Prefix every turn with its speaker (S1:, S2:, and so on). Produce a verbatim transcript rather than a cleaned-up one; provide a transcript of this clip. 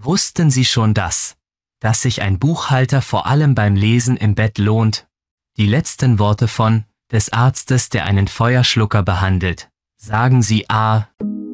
S1: Wussten Sie schon das, dass sich ein Buchhalter vor allem beim Lesen im Bett lohnt? Die letzten Worte von des Arztes, der einen Feuerschlucker behandelt. Sagen Sie A.